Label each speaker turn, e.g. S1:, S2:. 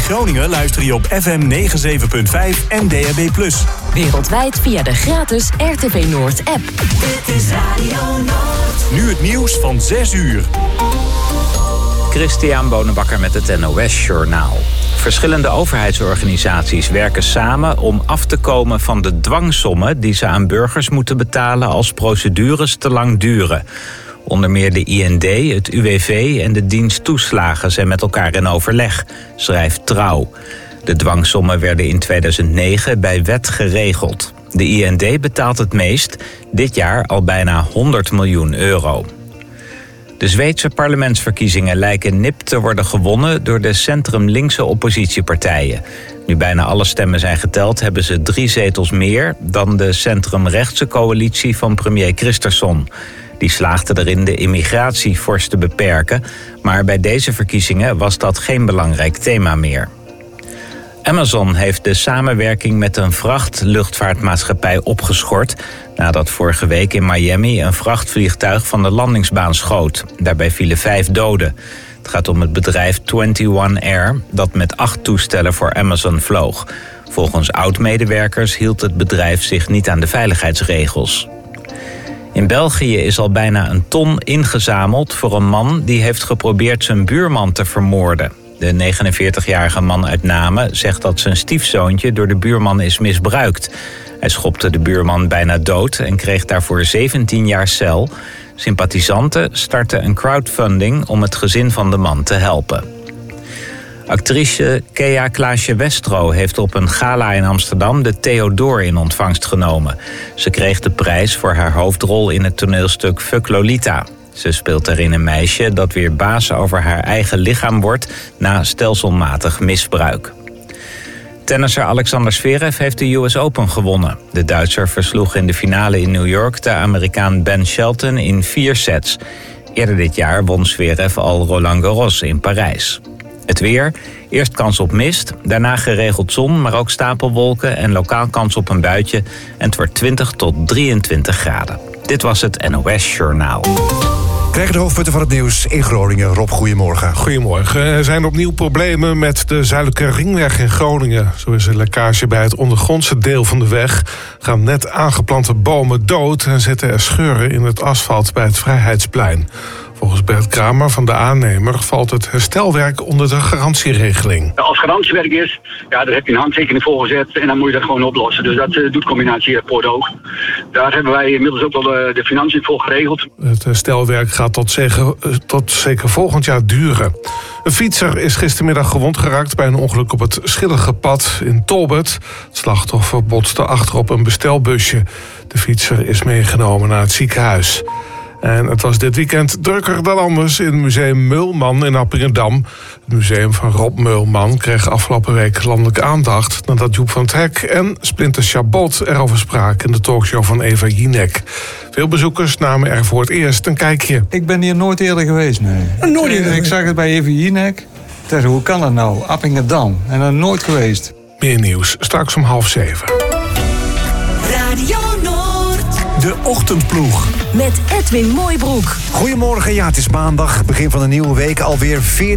S1: Groningen luister je op FM 97.5 en DAB+.
S2: Wereldwijd via de gratis RTV Noord app.
S3: Dit is Radio Noord.
S1: Nu het nieuws van 6 uur.
S4: Christian Bonenbakker met het NOS Journaal. Verschillende overheidsorganisaties werken samen om af te komen van de dwangsommen die ze aan burgers moeten betalen als procedures te lang duren. Onder meer de IND, het UWV en de dienst toeslagen zijn met elkaar in overleg, schrijft Trouw. De dwangsommen werden in 2009 bij wet geregeld. De IND betaalt het meest, dit jaar al bijna 100 miljoen euro. De Zweedse parlementsverkiezingen lijken nipt te worden gewonnen door de centrum-linkse oppositiepartijen. Nu bijna alle stemmen zijn geteld, hebben ze 3 zetels meer dan de centrum-rechtse coalitie van premier Kristersson. Die slaagde erin de immigratie fors te beperken, maar bij deze verkiezingen was dat geen belangrijk thema meer. Amazon heeft de samenwerking met een vrachtluchtvaartmaatschappij opgeschort nadat vorige week in Miami een vrachtvliegtuig van de landingsbaan schoot. Daarbij vielen 5 doden. Het gaat om het bedrijf 21 Air dat met 8 toestellen voor Amazon vloog. Volgens oud-medewerkers hield het bedrijf zich niet aan de veiligheidsregels. In België is al bijna 1 ton ingezameld voor een man die heeft geprobeerd zijn buurman te vermoorden. De 49-jarige man uit Namen zegt dat zijn stiefzoontje door de buurman is misbruikt. Hij schopte de buurman bijna dood en kreeg daarvoor 17 jaar cel. Sympathisanten startten een crowdfunding om het gezin van de man te helpen. Actrice Kea Klaasje-Westro heeft op een gala in Amsterdam de Theodor in ontvangst genomen. Ze kreeg de prijs voor haar hoofdrol in het toneelstuk Fuck Lolita. Ze speelt daarin een meisje dat weer baas over haar eigen lichaam wordt na stelselmatig misbruik. Tennisser Alexander Zverev heeft de US Open gewonnen. De Duitser versloeg in de finale in New York de Amerikaan Ben Shelton in 4 sets. Eerder dit jaar won Zverev al Roland Garros in Parijs. Het weer, eerst kans op mist, daarna geregeld zon, maar ook stapelwolken en lokaal kans op een buitje. En het wordt 20 tot 23 graden. Dit was het NOS Journaal.
S5: Krijgen de hoofdpunten van het nieuws in Groningen. Rob, goedemorgen.
S6: Goedemorgen. Er zijn opnieuw problemen met de Zuidelijke Ringweg in Groningen. Zo is er lekkage bij het ondergrondse deel van de weg. Gaan net aangeplante bomen dood en zitten er scheuren in het asfalt bij het Vrijheidsplein. Volgens Bert Kramer van de aannemer valt het herstelwerk onder de garantieregeling.
S7: Als garantiewerk is, daar heb je een handtekening voor gezet en dan moet je dat gewoon oplossen. Dus dat doet combinatie Poort ook. Daar hebben wij inmiddels ook al de financiën voor geregeld. Het herstelwerk gaat tot zeker volgend jaar duren. Een fietser is gistermiddag gewond geraakt bij een ongeluk op het Schilligepad in Tolbert. Het slachtoffer botste achterop een bestelbusje. De fietser is meegenomen naar het ziekenhuis. En het was dit weekend drukker dan anders in het museum Meulman in Appingedam. Het museum van Rob Meulman kreeg afgelopen week landelijke aandacht nadat Joep van het Hek en Splinter Chabot erover spraken in de talkshow van Eva Jinek. Veel bezoekers namen er voor het eerst een kijkje.
S8: Ik ben hier nooit eerder geweest, nee.
S5: Nooit eerder?
S8: Ik zag het bij Eva Jinek. Ik dacht, hoe kan dat nou? Appingedam. En dan nooit geweest.
S6: Meer nieuws, straks om 6:30.
S3: Radio Noord.
S1: De Ochtendploeg.
S2: Met Edwin Mooibroek.
S5: Goedemorgen, ja, het is maandag, begin van een nieuwe week. Alweer 14